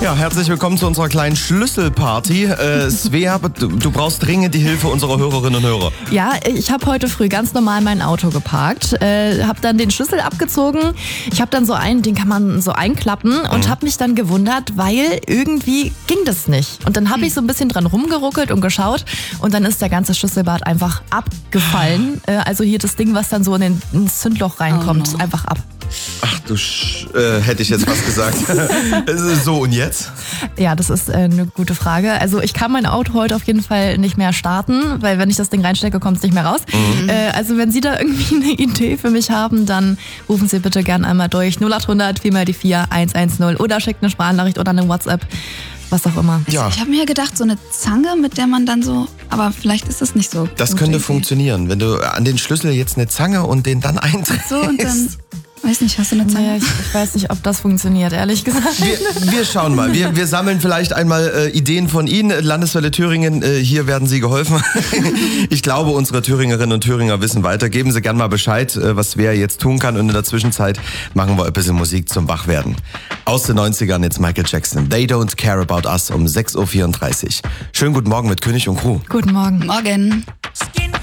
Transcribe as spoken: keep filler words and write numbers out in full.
Ja, herzlich willkommen zu unserer kleinen Schlüsselparty. Äh, Svea, du, du brauchst dringend die Hilfe unserer Hörerinnen und Hörer. Ja, ich habe heute früh ganz normal mein Auto geparkt, äh, habe dann den Schlüssel abgezogen. Ich habe dann so einen, den kann man so einklappen und mhm. habe mich dann gewundert, weil irgendwie ging das nicht. Und dann habe ich so ein bisschen dran rumgeruckelt und geschaut und dann ist der ganze Schlüsselbart einfach abgefallen. Äh, also hier das Ding, was dann so in den, ins Zündloch reinkommt, oh ist einfach ab. Ach du, Sch äh, hätte ich jetzt was gesagt. So, und jetzt? Ja, das ist äh, eine gute Frage. Also ich kann mein Auto heute auf jeden Fall nicht mehr starten, weil wenn ich das Ding reinstecke, kommt es nicht mehr raus. Mhm. Äh, also wenn Sie da irgendwie eine Idee für mich haben, dann rufen Sie bitte gerne einmal durch. null acht hundert vier mal die vier eins eins null oder schickt eine Sprachnachricht oder eine WhatsApp. Was auch immer. Ja. Ich habe mir gedacht, so eine Zange, mit der man dann so, aber vielleicht ist das nicht so. Das könnte funktionieren, wenn du an den Schlüssel jetzt eine Zange und den dann einträgst. So und dann, weiß nicht, hast du eine Zange? Nee, ich, ich weiß nicht, ob das funktioniert, ehrlich gesagt. Wir, wir schauen mal. Wir, wir sammeln vielleicht einmal äh, Ideen von Ihnen. Landeswelle Thüringen, äh, hier werden Sie geholfen. Ich glaube, unsere Thüringerinnen und Thüringer wissen weiter. Geben Sie gerne mal Bescheid, äh, was wer jetzt tun kann. Und in der Zwischenzeit machen wir ein bisschen Musik zum Wachwerden. Aus den neunzigern jetzt Michael Jackson. They Don't Care About Us um sechs Uhr vierunddreißig. Schönen guten Morgen mit König und Crew. Guten Morgen. Morgen.